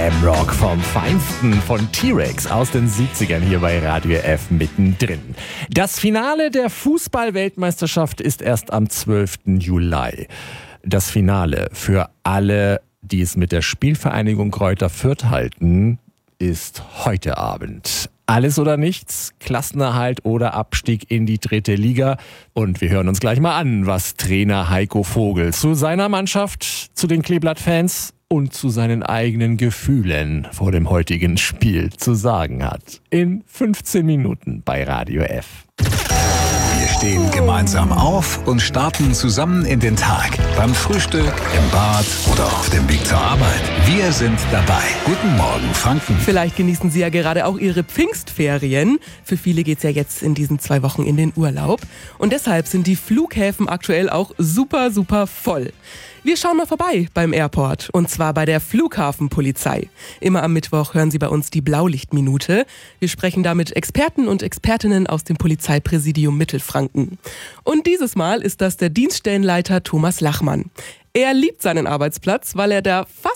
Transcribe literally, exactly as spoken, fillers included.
Glam-Rock vom Feinsten von T-Rex aus den siebzigern hier bei Radio F mittendrin. Das Finale der Fußball-Weltmeisterschaft ist erst am zwölften Juli. Das Finale für alle, die es mit der Spielvereinigung Greuther Fürth halten, ist heute Abend. Alles oder nichts, Klassenerhalt oder Abstieg in die dritte Liga. Und wir hören uns gleich mal an, was Trainer Heiko Vogel zu seiner Mannschaft, zu den Kleeblatt-Fans und zu seinen eigenen Gefühlen vor dem heutigen Spiel zu sagen hat. In fünfzehn Minuten bei Radio F. Wir stehen gemeinsam auf und starten zusammen in den Tag. Beim Frühstück, im Bad oder auf dem Weg zur Arbeit. Wir sind dabei. Guten Morgen, Franken. Vielleicht genießen Sie ja gerade auch Ihre Pfingstferien. Für viele geht's ja jetzt in diesen zwei Wochen in den Urlaub. Und deshalb sind die Flughäfen aktuell auch super, super voll. Wir schauen mal vorbei beim Airport, und zwar bei der Flughafenpolizei. Immer am Mittwoch hören Sie bei uns die Blaulichtminute. Wir sprechen da mit Experten und Expertinnen aus dem Polizeipräsidium Mittelfranken. Und dieses Mal ist das der Dienststellenleiter Thomas Lachmann. Er liebt seinen Arbeitsplatz, weil er da fast